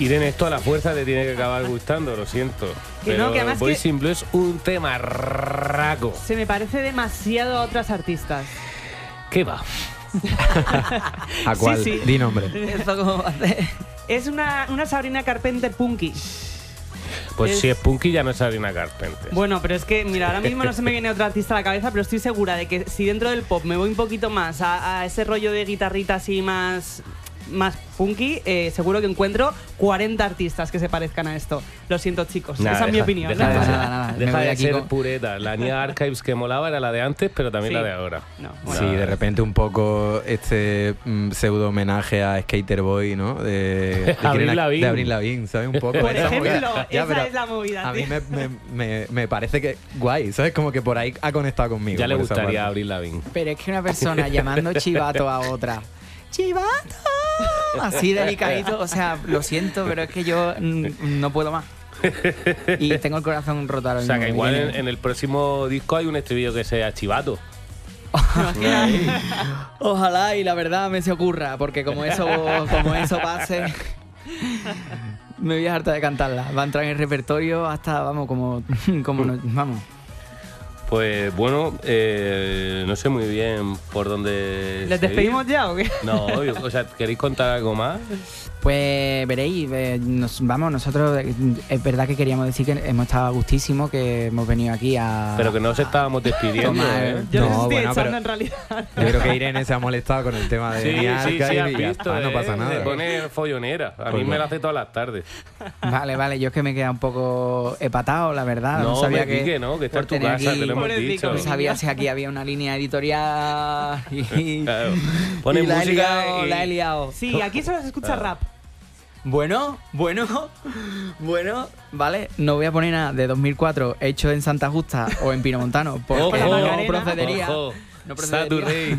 Irene, esto a la fuerza te tiene que acabar gustando, lo siento. Pero que además Boys in Blue es un tema raco. Se me parece demasiado a otras artistas. ¿Qué va? ¿A cuál? Sí. Di nombre. ¿Esto cómo va a ser? Es una Sabrina Carpenter punky. Pues si es punky ya no es Sabrina Carpenter. Bueno, pero es que, mira, ahora mismo no se me viene otra artista a la cabeza, pero estoy segura de que si dentro del pop me voy un poquito más a ese rollo de guitarrita así más punky, seguro que encuentro 40 artistas que se parezcan a esto. Lo siento, chicos. Esa es mi opinión. Nada. Deja de ser pureta. La Nia Archives que molaba era la de antes, pero también la de ahora. No, bueno. Sí, de repente un poco este pseudo homenaje a Skater Boy, ¿no? De Avril Lavigne. De Avril Lavigne, ¿sabes? Un poco. Por ejemplo, ya, esa es la movida. A mí me parece que guay, ¿sabes? Como que por ahí ha conectado conmigo. Ya le gustaría a Avril Lavigne. Pero es que una persona llamando chivato a otra. ¡Chivato! Así delicadito, o sea, lo siento, pero es que yo no puedo más. Y tengo el corazón roto ahora mismo. O sea, que igual en el próximo disco hay un estribillo que sea chivato. Ojalá y la verdad me se ocurra, porque como eso pase, me voy a harta de cantarla. Va a entrar en el repertorio hasta, vamos, vamos. Pues bueno, no sé muy bien por dónde. ¿Les despedimos ya o qué? No, o sea, ¿queréis contar algo más? Pues veréis, nosotros es verdad que queríamos decir que hemos estado a gustísimo, que hemos venido aquí a... Pero que no os estábamos despidiendo, ¿eh? Yo no, estoy echando en realidad. Yo creo que Irene se ha molestado con el tema de sí, has visto, no pasa nada. Me pone follonera. A mí me la hace todas las tardes. Vale, yo es que me queda un poco hepatado, la verdad. No sabía que está en tu casa, aquí, te lo hemos dicho. No sabía si aquí había una línea editorial y... Claro. Pone música la he liado. Sí, aquí solo se escucha rap. Bueno, vale, no voy a poner nada de 2004 hecho en Santa Justa o en Pinomontano, porque no procedería. No procedería.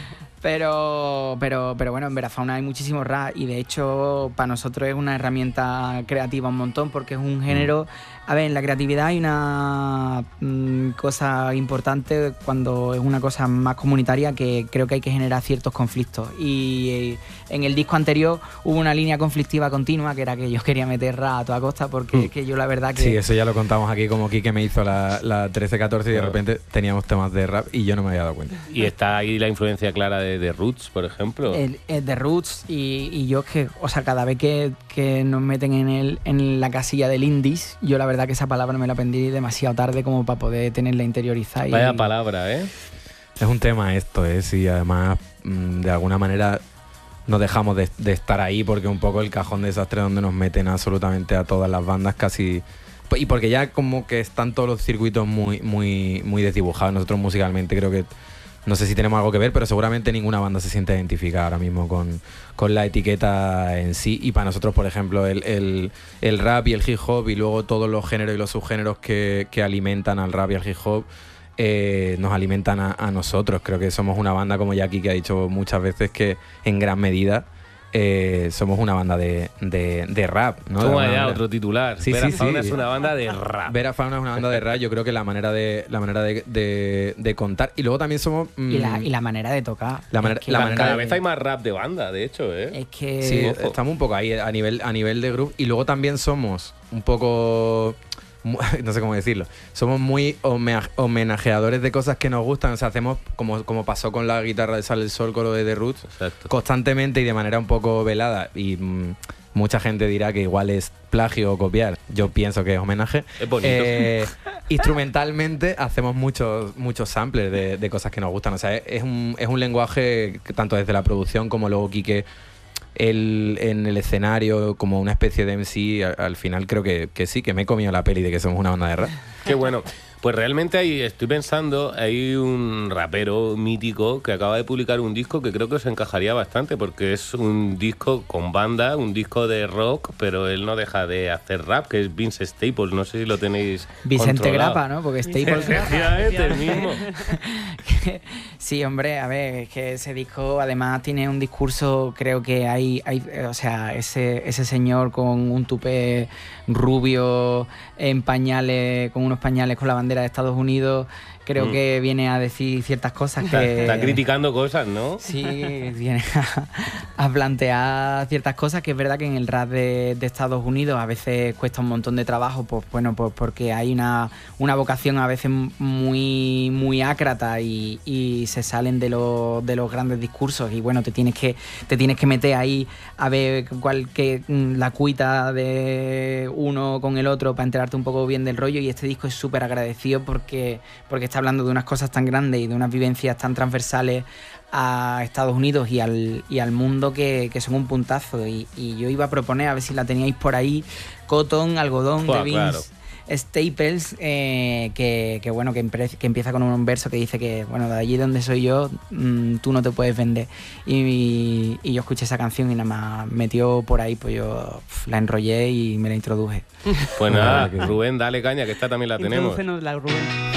Pero bueno, en Verafauna hay muchísimo rap y de hecho para nosotros es una herramienta creativa un montón, porque es un género... A ver, en la creatividad hay una cosa importante cuando es una cosa más comunitaria, que creo que hay que generar ciertos conflictos. Y en el disco anterior hubo una línea conflictiva continua, que era que yo quería meter rap a toda costa, porque es que yo la verdad que... Sí, eso ya lo contamos aquí, como Quique me hizo la 13-14 y de repente teníamos temas de rap y yo no me había dado cuenta. Y está ahí la influencia clara de Roots, por ejemplo. De Roots y yo es que, o sea, cada vez que nos meten en la casilla del indies, yo la verdad que esa palabra me la aprendí demasiado tarde como para poder tenerla interiorizada. Vaya palabra, ¿eh? Es un tema esto, ¿eh? Sí, además, de alguna manera no dejamos de estar ahí, porque un poco el cajón de desastre donde nos meten absolutamente a todas las bandas casi... Y porque ya como que están todos los circuitos muy desdibujados. Nosotros musicalmente creo que... No sé si tenemos algo que ver, pero seguramente ninguna banda se siente identificada ahora mismo con la etiqueta en sí. Y para nosotros, por ejemplo, el rap y el hip hop y luego todos los géneros y los subgéneros que alimentan al rap y al hip hop nos alimentan a nosotros. Creo que somos una banda, como Jackie, que ha dicho muchas veces, que en gran medida somos una banda de rap, ¿no? Toma ya otro titular. Sí, Verafauna es una banda de rap. Verafauna es una banda de rap. Yo creo que la manera de contar. Y luego también somos... Y la manera de tocar. Cada vez hay más rap de banda, de hecho, ¿eh? Es que... Sí, estamos un poco ahí a nivel de groove. Y luego también somos un poco... No sé cómo decirlo. Somos muy homenajeadores de cosas que nos gustan. O sea, hacemos como pasó con la guitarra de Sale el Sol con lo de The Roots. Exacto. Constantemente y de manera un poco velada. Y mucha gente dirá que igual es plagio o copiar. Yo pienso que es homenaje. Es bonito. Instrumentalmente hacemos muchos samplers de cosas que nos gustan. O sea, es un lenguaje que tanto desde la producción como luego Quique en el escenario como una especie de MC. Al final creo que sí, que me he comido la peli de que somos una banda de rap. Qué bueno. Pues realmente estoy pensando, hay un rapero mítico que acaba de publicar un disco que creo que os encajaría bastante, porque es un disco con banda, un disco de rock, pero él no deja de hacer rap, que es Vince Staples. No sé si lo tenéis Vicente controlado. Grapa, ¿no? Porque Staples... el mismo. Sí, hombre, a ver, es que ese disco además tiene un discurso, creo que hay o sea, ese señor con un tupé rubio en pañales, con unos pañales con la bandera de Estados Unidos, creo que viene a decir ciertas cosas que... Está criticando cosas, ¿no? Sí, viene a plantear ciertas cosas que es verdad que en el rap de Estados Unidos a veces cuesta un montón de trabajo, pues bueno, pues porque hay una vocación a veces muy, muy ácrata y se salen de los grandes discursos y bueno, te tienes que meter ahí a ver la cuita de uno con el otro para enterarte un poco bien del rollo, y este disco es súper agradecido porque está hablando de unas cosas tan grandes y de unas vivencias tan transversales a Estados Unidos y al mundo que son un puntazo, y yo iba a proponer, a ver si la teníais por ahí, Cotton, Algodón, de Vince Staples, que empieza con un verso que dice que bueno, de allí donde soy yo, tú no te puedes vender, y yo escuché esa canción y nada más metió por ahí, pues yo la enrollé y me la introduje. Pues nada, Rubén, dale caña, que esta también la tenemos. Introdúcenos la Rubén.